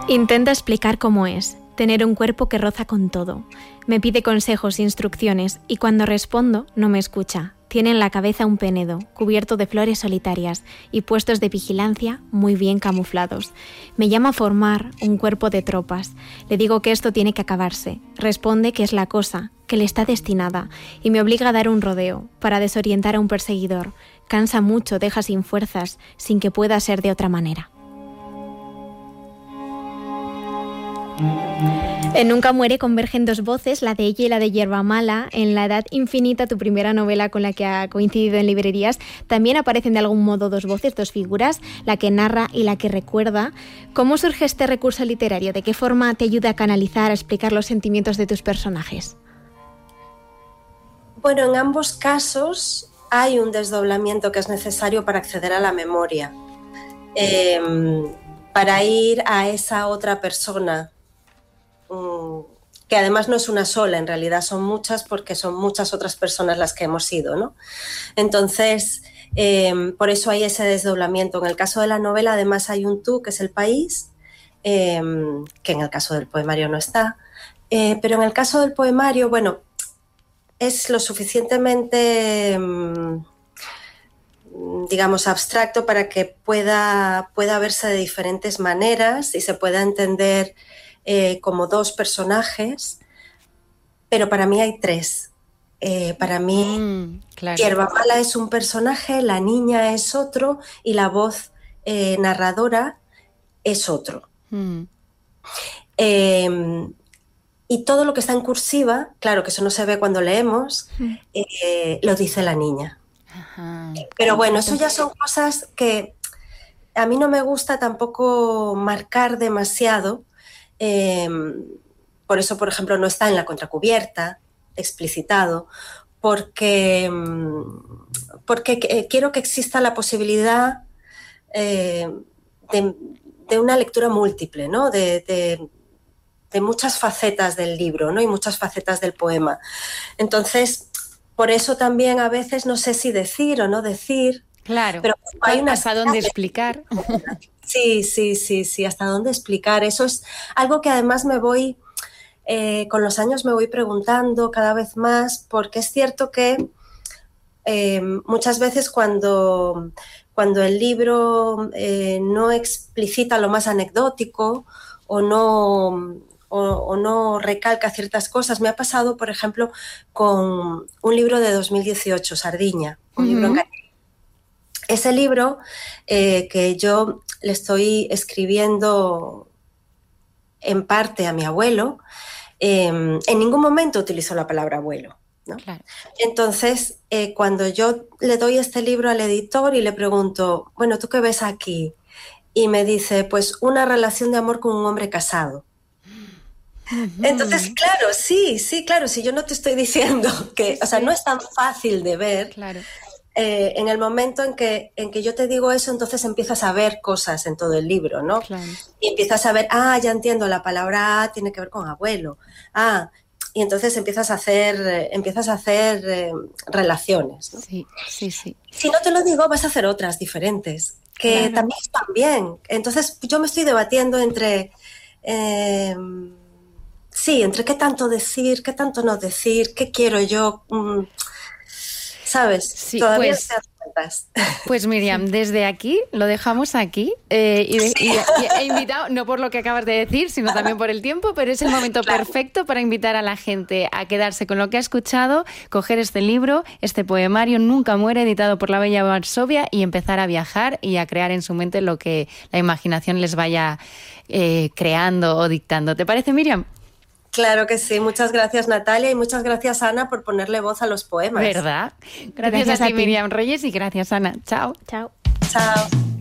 Intenta explicar cómo es, tener un cuerpo que roza con todo. Me pide consejos, instrucciones, y cuando respondo no me escucha. Tiene en la cabeza un penedo, cubierto de flores solitarias y puestos de vigilancia muy bien camuflados. Me llama a formar un cuerpo de tropas. Le digo que esto tiene que acabarse. Responde que es la cosa, que le está destinada, y me obliga a dar un rodeo para desorientar a un perseguidor. Cansa mucho, deja sin fuerzas, sin que pueda ser de otra manera. En Nunca muere convergen dos voces, la de ella y la de Yerba Mala. En La edad infinita, tu primera novela con la que ha coincidido en librerías, también aparecen de algún modo dos voces, dos figuras, la que narra y la que recuerda. ¿Cómo surge este recurso literario? ¿De qué forma te ayuda a canalizar, a explicar los sentimientos de tus personajes? Bueno, en ambos casos hay un desdoblamiento que es necesario para acceder a la memoria, para ir a esa otra persona, que además no es una sola, en realidad son muchas, porque son muchas otras personas las que hemos ido, ¿no? Entonces, por eso hay ese desdoblamiento. En el caso de la novela, además, hay un tú, que es el país, que en el caso del poemario no está, pero en el caso del poemario, bueno, es lo suficientemente, digamos, abstracto para que pueda verse de diferentes maneras y se pueda entender como dos personajes, pero para mí hay tres. Para mí, claro. Yerba Mala es un personaje, la niña es otro y la voz narradora es otro. Y todo lo que está en cursiva, claro que eso no se ve cuando leemos, lo dice la niña. Ajá. Pero bueno, eso ya son cosas que a mí no me gusta tampoco marcar demasiado. Por eso, por ejemplo, no está en la contracubierta explicitado, porque quiero que exista la posibilidad de una lectura múltiple, ¿no? De muchas facetas del libro, ¿no? Y muchas facetas del poema. Entonces, por eso también a veces no sé si decir o no decir. Claro, pero hay ¿hasta dónde explicar? Sí, hasta dónde explicar. Eso es algo que además con los años me voy preguntando cada vez más, porque es cierto que muchas veces cuando el libro no explicita lo más anecdótico o no recalca ciertas cosas. Me ha pasado, por ejemplo, con un libro de 2018, Sardiña, un libro en gallego. Ese libro que yo le estoy escribiendo en parte a mi abuelo, en ningún momento utilizó la palabra abuelo, ¿no? Claro. Entonces, cuando yo le doy este libro al editor y le pregunto, bueno, ¿tú qué ves aquí? Y me dice, pues una relación de amor con un hombre casado. Entonces, claro, claro, si yo no te estoy diciendo que, o sea, no es tan fácil de ver. Claro. En el momento en que yo te digo eso, entonces empiezas a ver cosas en todo el libro, ¿no? Claro. Y empiezas a ver, ya entiendo, la palabra tiene que ver con abuelo. Y entonces empiezas a hacer relaciones, ¿no? Sí. Si no te lo digo, vas a hacer otras diferentes, que también están bien. Entonces yo me estoy debatiendo entre qué tanto decir, qué tanto no decir, qué quiero yo... ¿Sabes? Sí, Todavía pues, no te das cuenta. Pues Miriam, desde aquí, lo dejamos aquí y he invitado, no por lo que acabas de decir, sino también por el tiempo, pero es el momento perfecto para invitar a la gente a quedarse con lo que ha escuchado, coger este libro, este poemario Nunca muere, editado por La Bella Varsovia, y empezar a viajar y a crear en su mente lo que la imaginación les vaya creando o dictando. ¿Te parece, Miriam? Claro que sí. Muchas gracias, Natalia, y muchas gracias, Ana, por ponerle voz a los poemas. ¿Verdad? Gracias a ti, Miriam Reyes, y gracias, Ana. Chao. Chao. Chao.